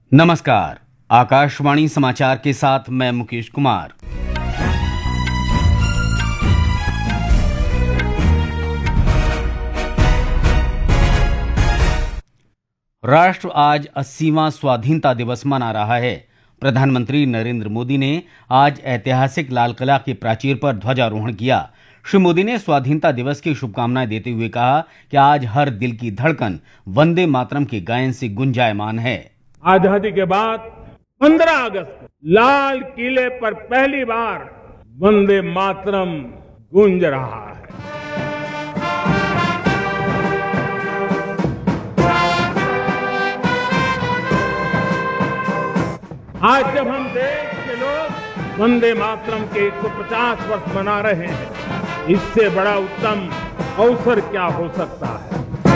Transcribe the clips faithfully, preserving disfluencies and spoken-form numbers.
नमस्कार। आकाशवाणी समाचार के साथ मैं मुकेश कुमार। राष्ट्र आज अस्सीवां स्वाधीनता दिवस मना रहा है। प्रधानमंत्री नरेंद्र मोदी ने आज ऐतिहासिक लाल किला के प्राचीर पर ध्वजारोहण किया। श्री मोदी ने स्वाधीनता दिवस की शुभकामनाएं देते हुए कहा कि आज हर दिल की धड़कन वंदे मातरम के गायन से गुंजायमान है। आजादी के बाद पंद्रह अगस्त को लाल किले पर पहली बार वंदे मातरम गूंज रहा है। आज जब हम देश के लोग वंदे मातरम के एक सौ पचास वर्ष मना रहे हैं, इससे बड़ा उत्तम अवसर क्या हो सकता है।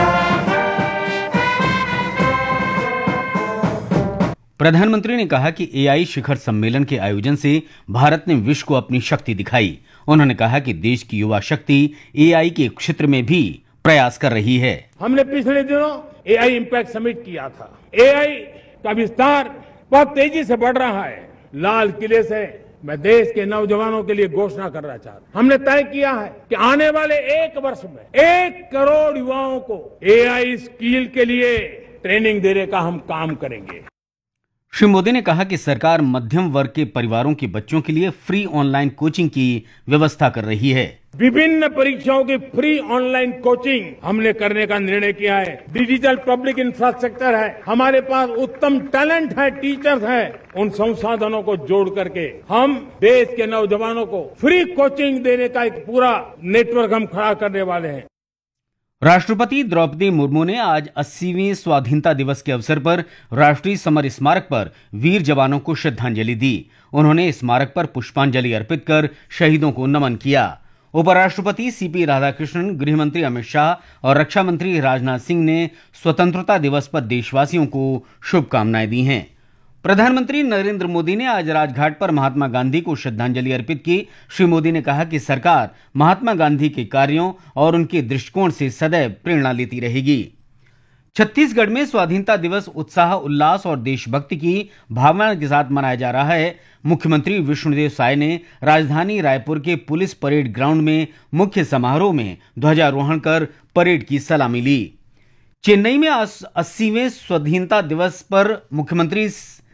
प्रधानमंत्री ने कहा कि एआई शिखर सम्मेलन के आयोजन से भारत ने विश्व को अपनी शक्ति दिखाई। उन्होंने कहा कि देश की युवा शक्ति एआई के क्षेत्र में भी प्रयास कर रही है। हमने पिछले दिनों एआई इम्पैक्ट समिट किया था। एआई का विस्तार बहुत तेजी से बढ़ रहा है। लाल किले से मैं देश के नौजवानों के लिए घोषणा करना चाहता हूं। हमने तय किया है कि आने वाले एक वर्ष में एक करोड़ युवाओं को एआई स्किल के लिए ट्रेनिंग देने का हम काम करेंगे। श्री मोदी ने कहा कि सरकार मध्यम वर्ग के परिवारों के बच्चों के लिए फ्री ऑनलाइन कोचिंग की व्यवस्था कर रही है। विभिन्न परीक्षाओं की फ्री ऑनलाइन कोचिंग हमने करने का निर्णय किया है। डिजिटल पब्लिक इंफ्रास्ट्रक्चर है, हमारे पास उत्तम टैलेंट है, टीचर्स हैं। उन संसाधनों को जोड़ करके हम देश के नौजवानों को फ्री कोचिंग देने का एक पूरा नेटवर्क हम खड़ा करने वाले हैं। राष्ट्रपति द्रौपदी मुर्मू ने आज अस्सीवें स्वाधीनता दिवस के अवसर पर राष्ट्रीय समर स्मारक पर वीर जवानों को श्रद्धांजलि दी। उन्होंने स्मारक पर पुष्पांजलि अर्पित कर शहीदों को नमन किया। उपराष्ट्रपति सीपी राधाकृष्णन, गृहमंत्री अमित शाह और रक्षा मंत्री राजनाथ सिंह ने स्वतंत्रता दिवस पर देशवासियों को शुभकामनाएं दी हैं। प्रधानमंत्री नरेंद्र मोदी ने आज राजघाट पर महात्मा गांधी को श्रद्धांजलि अर्पित की। श्री मोदी ने कहा कि सरकार महात्मा गांधी के कार्यों और उनके दृष्टिकोण से सदैव प्रेरणा लेती रहेगी। छत्तीसगढ़ में स्वाधीनता दिवस उत्साह, उल्लास और देशभक्ति की भावना के साथ मनाया जा रहा है। मुख्यमंत्री विष्णुदेव साय ने राजधानी रायपुर के पुलिस परेड ग्राउंड में मुख्य समारोह में ध्वजारोहण कर परेड की सलामी ली। चेन्नई में अस्सीवें स्वाधीनता दिवस पर मुख्यमंत्री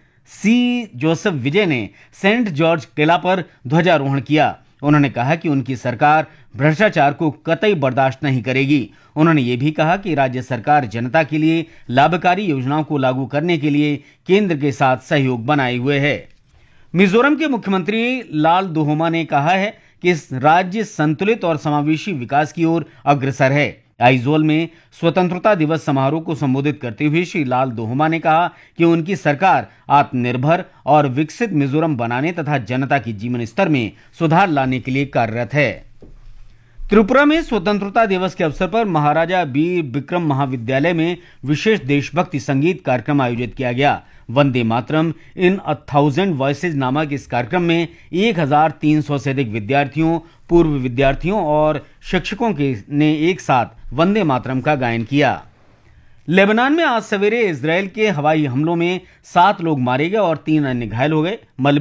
सी जोसेफ विजय ने सेंट जॉर्ज किला पर ध्वजारोहण किया। उन्होंने कहा कि उनकी सरकार भ्रष्टाचार को कतई बर्दाश्त नहीं करेगी। उन्होंने ये भी कहा कि राज्य सरकार जनता के लिए लाभकारी योजनाओं को लागू करने के लिए केंद्र के साथ सहयोग बनाए हुए है। मिजोरम के मुख्यमंत्री लाल दुहोमा ने कहा है कि राज्य संतुलित और समावेशी विकास की ओर अग्रसर है। आइजोल में स्वतंत्रता दिवस समारोह को संबोधित करते हुए श्री लाल दुहोमा ने कहा कि उनकी सरकार आत्मनिर्भर और विकसित मिजोरम बनाने तथा जनता की जीवन स्तर में सुधार लाने के लिए कार्यरत है। त्रिपुरा में स्वतंत्रता दिवस के अवसर पर महाराजा वीर विक्रम महाविद्यालय में विशेष देशभक्ति संगीत कार्यक्रम आयोजित किया गया। वंदे मातरम इन अ थाउजेंड वॉइसेज नामक इस कार्यक्रम में एक हजार तीन सौ से अधिक विद्यार्थियों, पूर्व विद्यार्थियों और शिक्षकों के ने एक साथ वंदे मातरम का गायन किया। लेबनान में आज सवेरे इजरायल के हवाई हमलों में सात लोग मारे गए और तीन अन्य घायल हो गए।